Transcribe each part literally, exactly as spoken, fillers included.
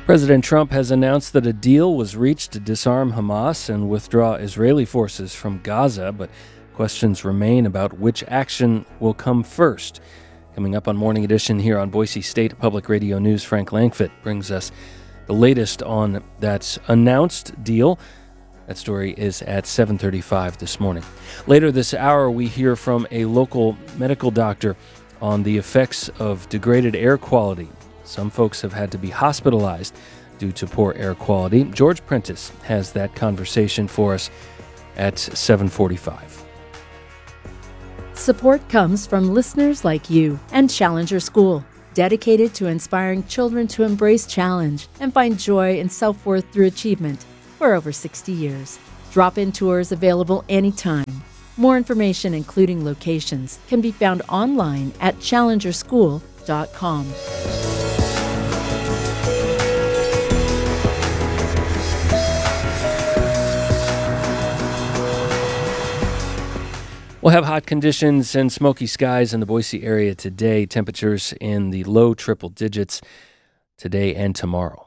President Trump has announced that a deal was reached to disarm Hamas and withdraw Israeli forces from Gaza, but questions remain about which action will come first. Coming up on Morning Edition here on Boise State Public Radio News, Frank Langfitt brings us the latest on that announced deal. That story is at seven thirty-five this morning. Later this hour, we hear from a local medical doctor on the effects of degraded air quality. Some folks have had to be hospitalized due to poor air quality. George Prentice has that conversation for us at seven forty-five. Support comes from listeners like you and Challenger School, dedicated to inspiring children to embrace challenge and find joy and self-worth through achievement for over sixty years. Drop-in tours available anytime. More information, including locations, can be found online at challenger school dot com. We'll have hot conditions and smoky skies in the Boise area today. Temperatures in the low triple digits today and tomorrow.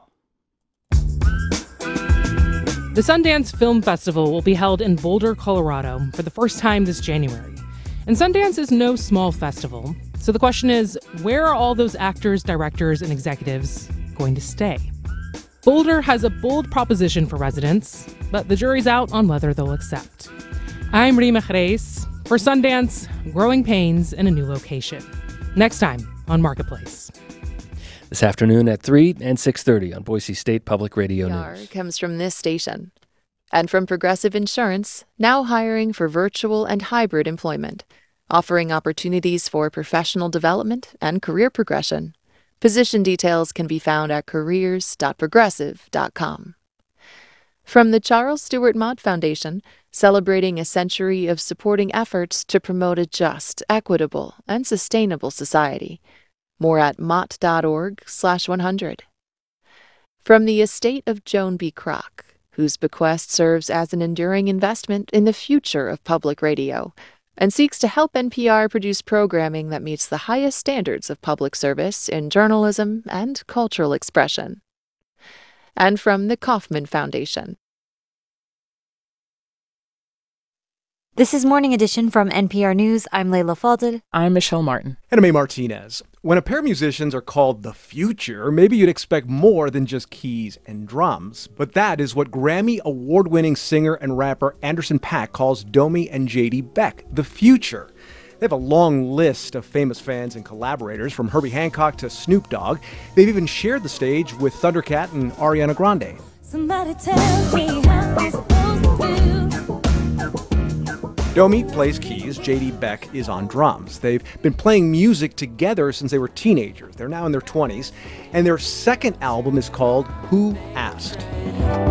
The Sundance Film Festival will be held in Boulder, Colorado for the first time this January. And Sundance is no small festival. So the question is, where are all those actors, directors, and executives going to stay? Boulder has a bold proposition for residents, but the jury's out on whether they'll accept. I'm Rima Jerez. For Sundance, growing pains in a new location. Next time on Marketplace. This afternoon at three and six thirty on Boise State Public Radio News. Comes from this station. And from Progressive Insurance, now hiring for virtual and hybrid employment, offering opportunities for professional development and career progression. Position details can be found at careers dot progressive dot com. From the Charles Stewart Mott Foundation, celebrating a century of supporting efforts to promote a just, equitable, and sustainable society. More at mott.org slash 100. From the estate of Joan B. Kroc, whose bequest serves as an enduring investment in the future of public radio, and seeks to help N P R produce programming that meets the highest standards of public service in journalism and cultural expression. And from the Kauffman Foundation. This is Morning Edition from N P R News. I'm Layla Falded. I'm Michelle Martin. And I'm A. Martinez. When a pair of musicians are called the future, maybe you'd expect more than just keys and drums. But that is what Grammy award-winning singer and rapper Anderson .Paak calls Domi and J D Beck, the future. They have a long list of famous fans and collaborators, from Herbie Hancock to Snoop Dogg. They've even shared the stage with Thundercat and Ariana Grande. Somebody tell me how I'm supposed to do. Domi plays keys, J D Beck is on drums. They've been playing music together since they were teenagers. They're now in their twenties, and their second album is called Who Asked?